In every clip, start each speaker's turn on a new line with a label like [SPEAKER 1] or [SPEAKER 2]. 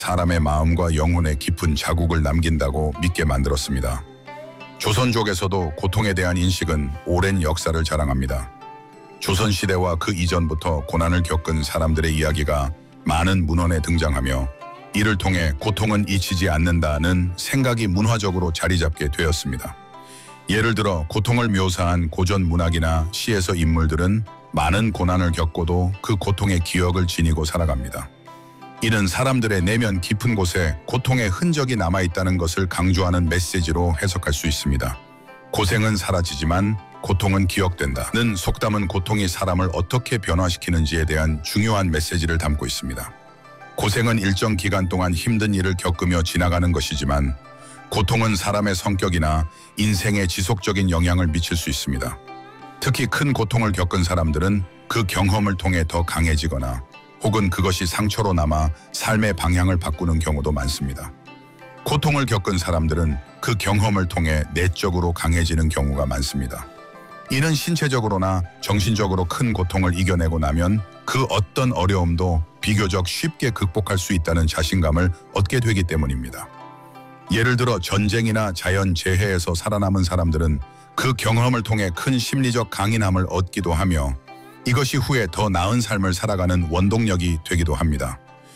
[SPEAKER 1] 사람의 마음과 영혼에 깊은 자국을 남긴다고 믿게 만들었습니다. 조선족에서도 고통에 대한 인식은 오랜 역사를 자랑합니다. 조선시대와 그 이전부터 고난을 겪은 사람들의 이야기가 많은 문헌에 등장하며 이를 통해 고통은 잊히지 않는다는 생각이 문화적으로 자리 잡게 되었습니다. 예를 들어 고통을 묘사한 고전 문학이나 시에서 인물들은 많은 고난을 겪고도 그 고통의 기억을 지니고 살아갑니다. 이는 사람들의 내면 깊은 곳에 고통의 흔적이 남아있다는 것을 강조하는 메시지로 해석할 수 있습니다. 고생은 사라지지만 고통은 기억된다는 속담은 고통이 사람을 어떻게 변화시키는지에 대한 중요한 메시지를 담고 있습니다. 고생은 일정 기간 동안 힘든 일을 겪으며 지나가는 것이지만 고통은 사람의 성격이나 인생에 지속적인 영향을 미칠 수 있습니다. 특히 큰 고통을 겪은 사람들은 그 경험을 통해 더 강해지거나 혹은 그것이 상처로 남아 삶의 방향을 바꾸는 경우도 많습니다. 고통을 겪은 사람들은 그 경험을 통해 내적으로 강해지는 경우가 많습니다. 이는 신체적으로나 정신적으로 큰 고통을 이겨내고 나면 그 어떤 어려움도 비교적 쉽게 극복할 수 있다는 자신감을 얻게 되기 때문입니다. 예를 들어 전쟁이나 자연재해에서 살아남은 사람들은 그 경험을 통해 큰 심리적 강인함을 얻기도 하며 이것이 후에 더 나은 삶을 살아가는 원동력이 되기도 합니다.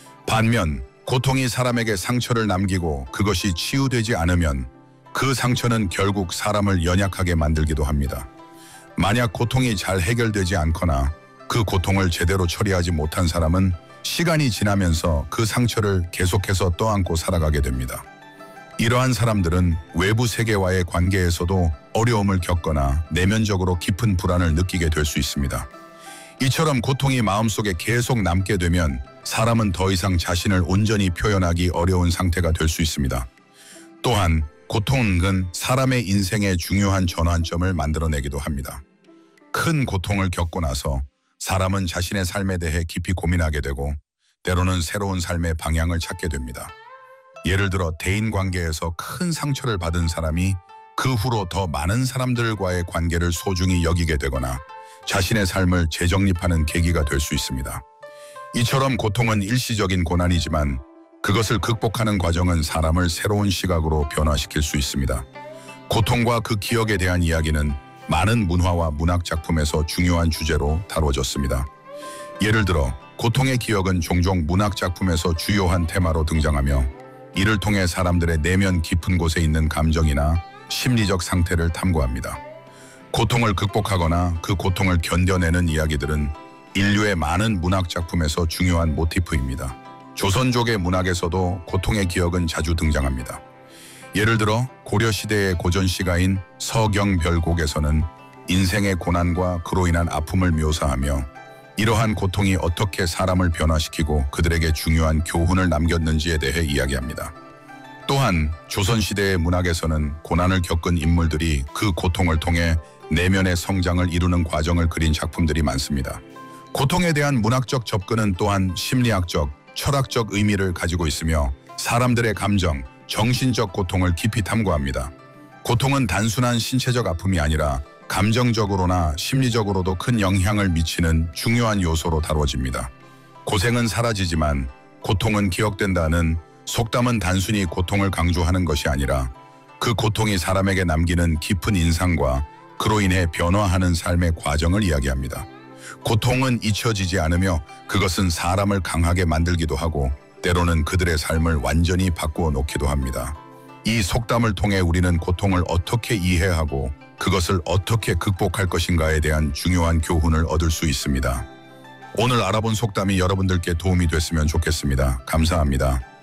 [SPEAKER 1] 반면 고통이 사람에게 상처를 남기고 그것이 치유되지 않으면 그 상처는 결국 사람을 연약하게 만들기도 합니다. 만약 고통이 잘 해결되지 않거나 그 고통을 제대로 처리하지 못한 사람은 시간이 지나면서 그 상처를 계속해서 떠안고 살아가게 됩니다. 이러한 사람들은 외부 세계와의 관계에서도 어려움을 겪거나 내면적으로 깊은 불안을 느끼게 될 수 있습니다. 이처럼 고통이 마음속에 계속 남게 되면 사람은 더 이상 자신을 온전히 표현하기 어려운 상태가 될 수 있습니다. 또한 고통은 사람의 인생의 중요한 전환점을 만들어내기도 합니다. 큰 고통을 겪고 나서 사람은 자신의 삶에 대해 깊이 고민하게 되고 때로는 새로운 삶의 방향을 찾게 됩니다. 예를 들어 대인관계에서 큰 상처를 받은 사람이 그 후로 더 많은 사람들과의 관계를 소중히 여기게 되거나 자신의 삶을 재정립하는 계기가 될 수 있습니다. 이처럼 고통은 일시적인 고난이지만 그것을 극복하는 과정은 사람을 새로운 시각으로 변화시킬 수 있습니다. 고통과 그 기억에 대한 이야기는 많은 문화와 문학 작품에서 중요한 주제로 다뤄졌습니다. 예를 들어 고통의 기억은 종종 문학 작품에서 주요한 테마로 등장하며 이를 통해 사람들의 내면 깊은 곳에 있는 감정이나 심리적 상태를 탐구합니다. 고통을 극복하거나 그 고통을 견뎌내는 이야기들은 인류의 많은 문학 작품에서 중요한 모티프입니다. 조선족의 문학에서도 고통의 기억은 자주 등장합니다. 예를 들어 고려시대의 고전시가인 서경별곡에서는 인생의 고난과 그로 인한 아픔을 묘사하며 이러한 고통이 어떻게 사람을 변화시키고 그들에게 중요한 교훈을 남겼는지에 대해 이야기합니다. 또한 조선시대의 문학에서는 고난을 겪은 인물들이 그 고통을 통해 내면의 성장을 이루는 과정을 그린 작품들이 많습니다. 고통에 대한 문학적 접근은 또한 심리학적, 철학적 의미를 가지고 있으며 사람들의 감정, 정신적 고통을 깊이 탐구합니다. 고통은 단순한 신체적 아픔이 아니라 감정적으로나 심리적으로도 큰 영향을 미치는 중요한 요소로 다뤄집니다. 고생은 사라지지만 고통은 기억된다는 속담은 단순히 고통을 강조하는 것이 아니라 그 고통이 사람에게 남기는 깊은 인상과 그로 인해 변화하는 삶의 과정을 이야기합니다. 고통은 잊혀지지 않으며 그것은 사람을 강하게 만들기도 하고 때로는 그들의 삶을 완전히 바꾸어 놓기도 합니다. 이 속담을 통해 우리는 고통을 어떻게 이해하고 그것을 어떻게 극복할 것인가에 대한 중요한 교훈을 얻을 수 있습니다. 오늘 알아본 속담이 여러분들께 도움이 됐으면 좋겠습니다. 감사합니다.